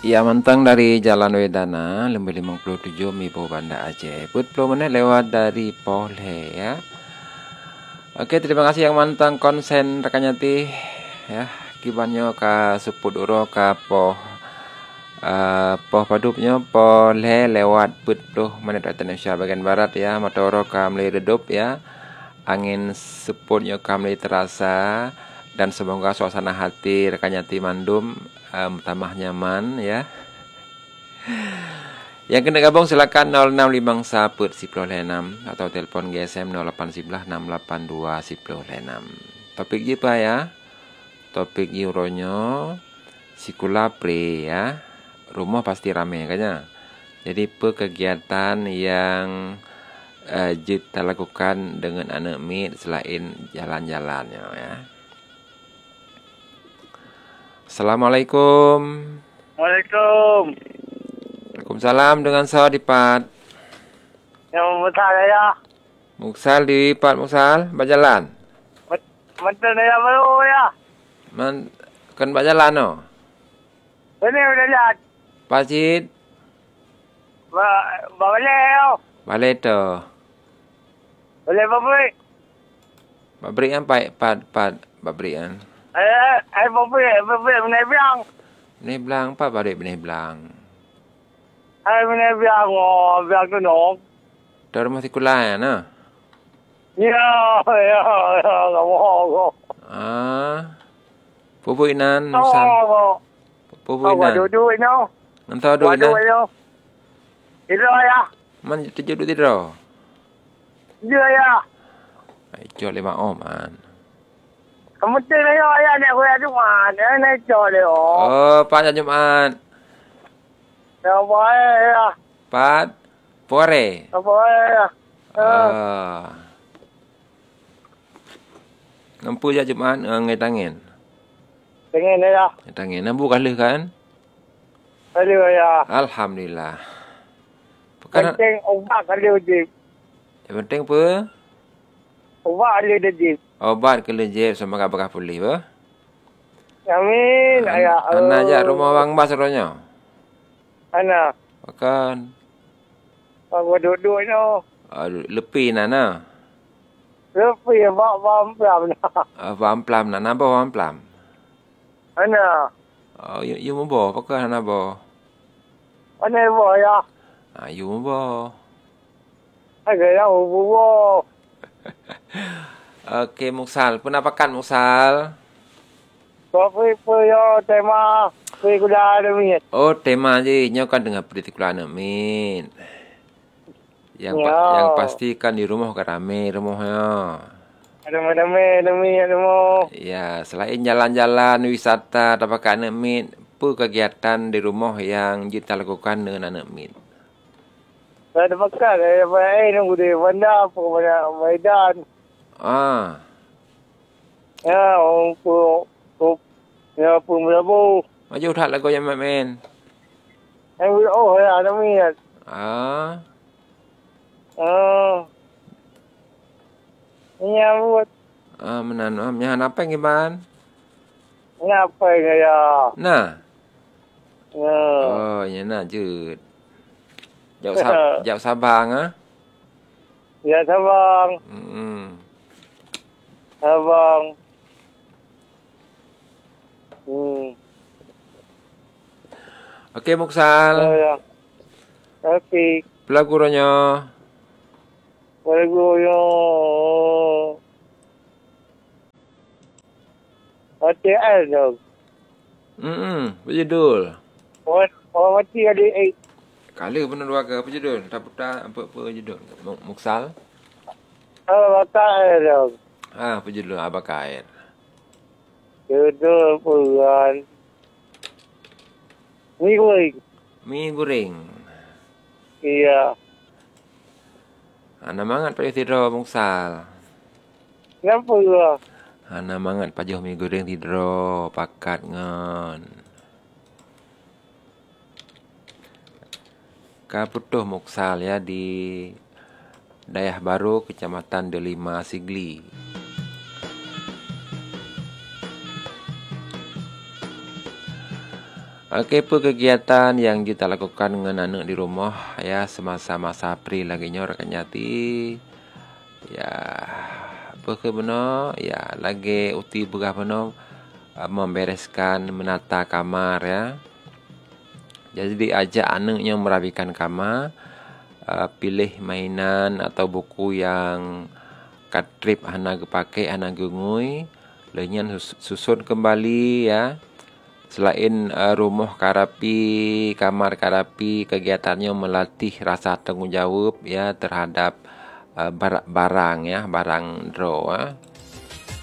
Ya, Mantang dari Jalan Wedana, Lembu 57, Mibo Banda Aceh. 40 menit lewat dari Polhe ya. Oke, terima kasih yang Mantang konsen rekannya ti ya. Kibannya ka suput uro ka poh padupnya Polhe lewat 40 menit waktu Indonesia bagian barat ya. Matoro ka mulai redup ya. Angin suputnya ka mulai terasa. Dan semoga suasana hati rekannya ti mandum tambah nyaman ya. Yang kena gabung silakan 0656 atau telepon GSM 0811 682 Topik apa ya? Topik euronyo sikula pre ya. Rumah pasti rame kayaknya. Jadi kegiatan yang kita lakukan dengan anak mit selain jalan-jalannya ya. Assalamualaikum. Waalaikumsalam, dengan saya Dipat. Yang besar ya. Muksal Dipat, Muksal, berjalan. Betul ya baru ya. Kan berjalan no. Ini udah lihat. Pacit. Boleh. Balik tu. Boleh babri. Babrik kan pat babrik kan. Babri menai biang. Benih belang apa babrik benih belang. Menai biang biang tu no. Dah rumah sekolah ya no. Ya, kamu. Pupuinan Muksal. Pupuinan. Duduk no. Entah duduk inan. Tidur ya. Man tujuh duduk tidur. Tidur ya. Ijol 5 man. Kamu tidur ya ni aku ada cuma ni jauh le. Oh, pada Jumat. Ya boleh ya. Pat Pore. Boleh ya. Nampu je Jumat ngai tangin. Tengin ya. Ngai tangin. Nampu kalah kan? Kalah ya. Alhamdulillah. Penting obat kalah je. Yang penting apa? Obat kalah je. Obat kelejep sama kapakah pulih apa? Amin. Ya. Anak ajak rumah Bang Bas ronya. Anak. Makan. Aku duduk no. Lepi nana. Lepi plam na. Plam nana apa plam? Anak. You mau bawa apakah nana bawa? Anak bawa ya. You mau bawa. Agak yang bawa. Okey Muksal, penampakan Muksal. Kopi puyo tema kuda ada. Oh, tema je nyo kan dengan politikula min. Yang pasti kan di rumah kan rame rumahnya. Ada mau. Ya, selain jalan-jalan wisata tapak anak min, apa kegiatan di rumah yang kita lakukan dengan anak min? Ada makan, nunggu di bandar, Medan. Ya, ya pun berapa? Maju tak lagu yang main. Oh ya, ada minat. Ini buat. Menan, nyahan apa yang iban? Ngapa ya? Nah. Oh, ya nak jut. Jauh Sabang Ya Sabang. Sabang. Okey Muksal. Ya. Okey. Pelagurannya. HTL dong. Berjudul. Mati ada Kala pun dua ke apa judul? Tak apa judul? Muksal. Bakal dong. Apa judul Abaka Air? Judul bulan. Mie goreng. Iya. Ana mangat pajuh tidur Muksal. Kenapa ya? Ana mangat pajuh mie goreng tidur pakat ngon. Kaputuh Muksal ya di Dayah Baru, Kecamatan Delima Sigli. Okey, apa kegiatan yang kita lakukan dengan anak di rumah ya semasa masa April lagi nyo rakan nyati? Ya, apa ke beno? Ya, lagi uti begah beno membereskan menata kamar ya. Jadi diajak anaknya merapikan kamar, pilih mainan atau buku yang katrip hana pakai hana gungui, lenyan susun kembali ya. Selain rumah karapi, kamar karapi, kegiatannya melatih rasa tanggungjawab ya terhadap barang ya, barang draw.